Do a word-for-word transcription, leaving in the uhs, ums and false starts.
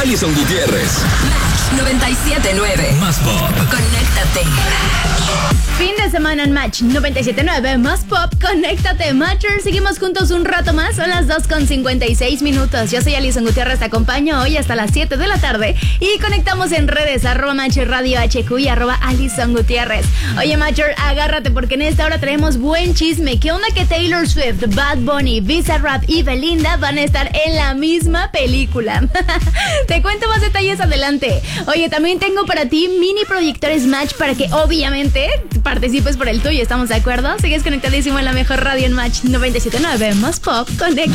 Alison Gutiérrez. Match noventa y siete punto nueve. Más pop. Conéctate. Fin de semana en Match noventa y siete punto nueve, más pop, conéctate, Matcher. Seguimos juntos un rato más, son las dos con cincuenta y seis minutos. Yo soy Alison Gutiérrez, te acompaño hoy hasta las siete de la tarde y conectamos en redes, arroba Matcher Radio H Q y arroba Alison Gutiérrez. Oye, Matcher, agárrate porque en esta hora traemos buen chisme. ¿Qué onda que Taylor Swift, Bad Bunny, Bizarrap y Belinda van a estar en la misma película? Te cuento más detalles adelante. Oye, también tengo para ti mini proyectores Match para que obviamente participes por el tuyo, ¿estamos de acuerdo? Sigues conectadísimo en la mejor radio en Match noventa y siete punto nueve, más pop, conecta.